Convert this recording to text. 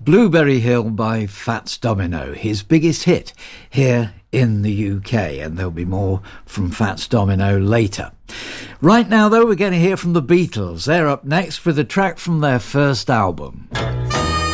Blueberry Hill by Fats Domino, his biggest hit here in the UK, and there'll be more from Fats Domino later. Right now, though, we're going to hear from the Beatles. They're up next with a track from their first album.